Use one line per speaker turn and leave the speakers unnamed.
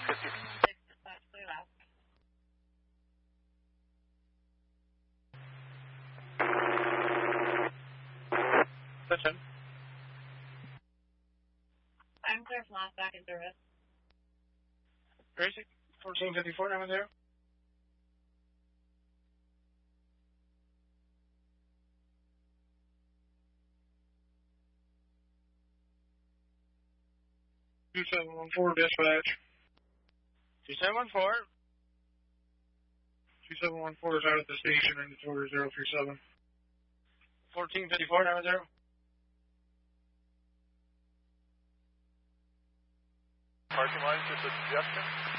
Listen.
I'm clear from last back in service.
Tracy, 1454, down there. Two 714 dispatch. 2714. 2714 is out at the station and it's order 037. 1454, down there.
Parking line, just a suggestion.